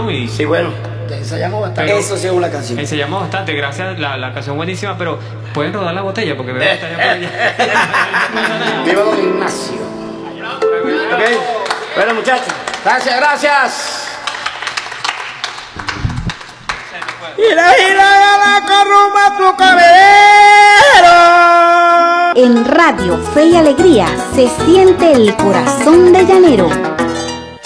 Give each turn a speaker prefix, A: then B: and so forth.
A: ensayamos y...
B: Sí, bueno, ensayamos bastante. Eso sí es una canción.
A: Ensayamos bastante, gracias, la canción buenísima, pero pueden rodar la botella porque veo botella por allá.
B: Viva don Ignacio. Okay. Bueno, muchachos, gracias. Gira, la corruma tu cabello.
C: En Radio Fe y Alegría se siente el corazón de llanero.